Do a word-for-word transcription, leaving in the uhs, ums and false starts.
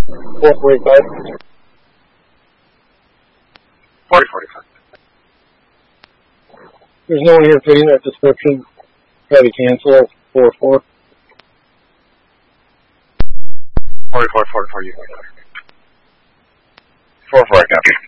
four forty-five. forty forty-five. There's no one here fitting that description. Try to cancel four four. forty-four, forty-four, you. four four, copy.